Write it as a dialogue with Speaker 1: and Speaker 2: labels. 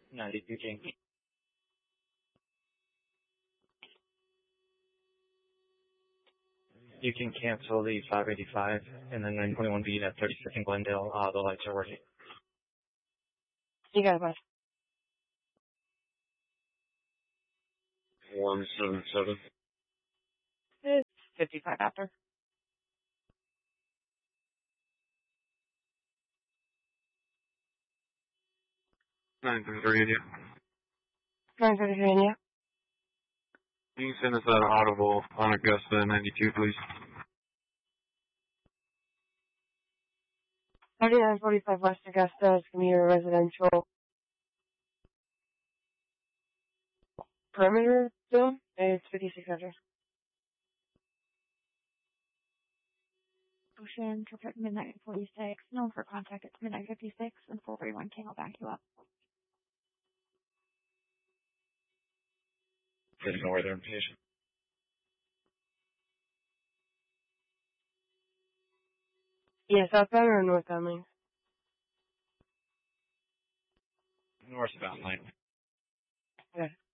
Speaker 1: 92 King. You can cancel the 585 and then 921B at 32nd Glendale. The lights are working.
Speaker 2: You got it, bud.
Speaker 3: 177.
Speaker 2: It's 55 after.
Speaker 3: 933 India.
Speaker 2: 933 India.
Speaker 3: You can send us out audible on Augusta 92, please.
Speaker 2: 3945 West Augusta is going to be your residential perimeter zone. It's 5600.
Speaker 4: Ocean, traffic midnight 46. No for contact at midnight 56 and 431 King will back you up.
Speaker 1: There's no other impatient.
Speaker 2: Yeah, southbound or northbound lane?
Speaker 1: Northbound lane.
Speaker 2: Okay.